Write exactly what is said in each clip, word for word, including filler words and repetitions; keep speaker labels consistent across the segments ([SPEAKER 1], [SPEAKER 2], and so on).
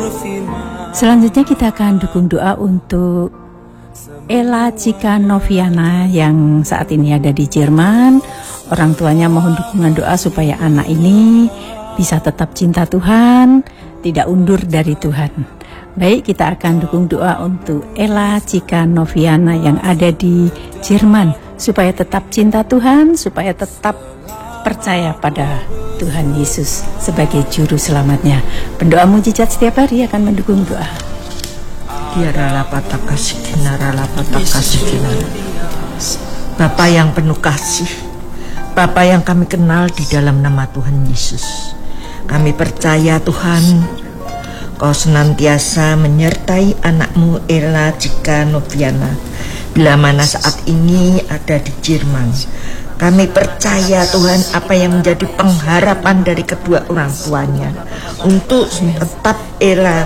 [SPEAKER 1] Selanjutnya kita akan dukung doa untuk Ella Cika Noviana yang saat ini ada di Jerman. Orang tuanya mohon dukungan doa supaya anak ini bisa tetap cinta Tuhan, tidak undur dari Tuhan. Baik, kita akan dukung doa untuk Ella Cika Noviana yang ada di Jerman supaya tetap cinta Tuhan, supaya tetap percaya pada Tuhan Yesus sebagai juru selamatnya. Pendoa mujizat setiap hari akan mendukung doa.
[SPEAKER 2] Bapa yang penuh kasih, Bapa yang kami kenal di dalam nama Tuhan Yesus, kami percaya Tuhan, Kau senantiasa menyertai anakmu Ella Cika Noviana bila mana saat ini ada di Jerman. Kami percaya Tuhan apa yang menjadi pengharapan dari kedua orang tuanya untuk tetap Ella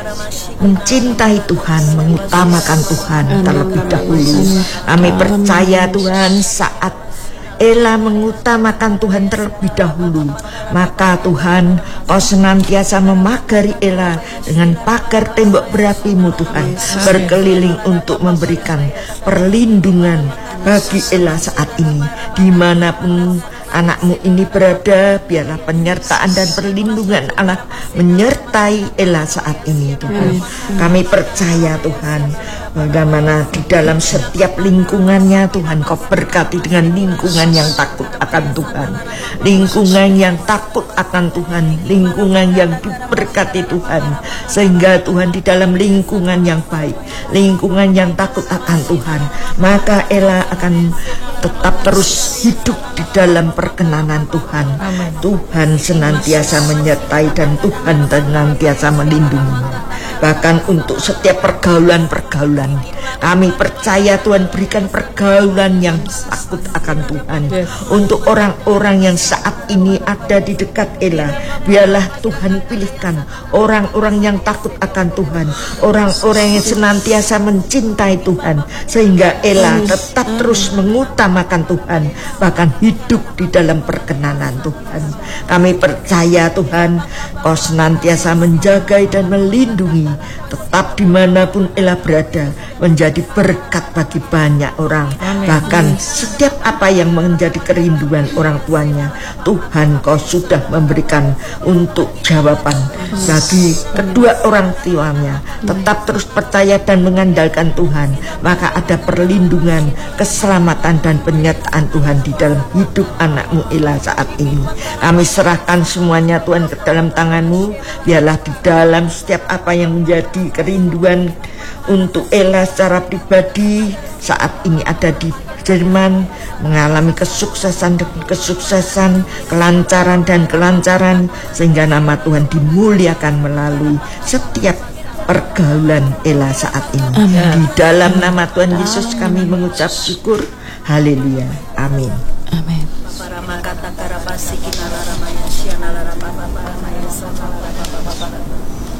[SPEAKER 2] mencintai Tuhan, mengutamakan Tuhan terlebih dahulu. Kami percaya Tuhan saat Ella mengutamakan Tuhan terlebih dahulu, maka Tuhan Kau senantiasa memagari Ella dengan pagar tembok berapi-Mu Tuhan, berkeliling untuk memberikan perlindungan bagi Ella saat ini. Dimanapun anakmu ini berada, biarlah penyertaan dan perlindungan Allah menyertai Ella saat ini Tuhan. Kami percaya Tuhan, bagaimana di dalam setiap lingkungannya Tuhan Kau berkati dengan lingkungan yang takut akan Tuhan, lingkungan yang takut akan Tuhan, lingkungan yang diberkati Tuhan, sehingga Tuhan di dalam lingkungan yang baik, lingkungan yang takut akan Tuhan, maka Ella akan tetap terus hidup di dalam perkenanan Tuhan. Amen. Tuhan senantiasa menyertai dan Tuhan senantiasa melindungi. Bahkan untuk setiap pergaulan-pergaulan, kami percaya Tuhan berikan pergaulan yang takut akan Tuhan. Yes. Untuk orang-orang yang saat ini ada di dekat Ella, biarlah Tuhan pilihkan orang-orang yang takut akan Tuhan, orang-orang yang senantiasa mencintai Tuhan, sehingga Ella tetap terus mengutamakan Tuhan, bahkan hidup di dalam perkenanan Tuhan. Kami percaya Tuhan Kau senantiasa menjaga dan melindungi, tetap dimanapun Ella berada, menjadi berkat bagi banyak orang. Amen. Bahkan setiap apa yang menjadi kerinduan orang tuanya, Tuhan Kau sudah memberikan untuk jawaban bagi kedua orang tuanya. Tetap terus percaya dan mengandalkan Tuhan, maka ada perlindungan, keselamatan dan penyertaan Tuhan di dalam hidup anakmu Ella saat ini. Kami serahkan semuanya Tuhan ke dalam tangan-Mu. Biarlah di dalam setiap apa yang menjadi kerinduan untuk Ella secara pribadi saat ini ada di Jerman, mengalami kesuksesan dan kesuksesan, kelancaran dan kelancaran, sehingga nama Tuhan dimuliakan melalui setiap pergaulan Ella saat ini. Amin. Di dalam nama Tuhan Yesus kami mengucap syukur. Haleluya. Amin. Amin.
[SPEAKER 3] Para